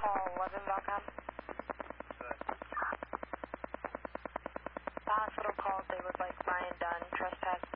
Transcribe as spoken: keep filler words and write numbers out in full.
call eleven dot com. Good. The hospital called. They would like Ryan Dunn, trespass